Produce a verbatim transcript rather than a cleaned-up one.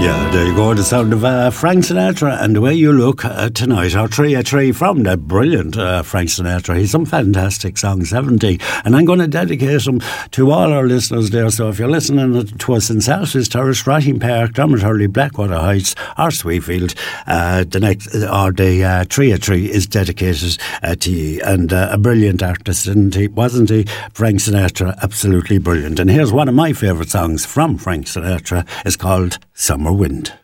Yeah, there you go, the sound of uh, Frank Sinatra and the way you look uh, tonight. Our Tree a Tree from the brilliant uh, Frank Sinatra. He's some fantastic songs, haven't he? And I'm going to dedicate them to all our listeners there. So if you're listening to us in Southwest Terrace, Rotting Park, Dermot Blackwater Heights or Sweetfield, uh, the next or the uh, Tree a Tree is dedicated uh, to you. And uh, a brilliant artist, isn't he? Wasn't he? Frank Sinatra, absolutely brilliant. And here's one of my favourite songs from Frank Sinatra. It's called Summer Wind.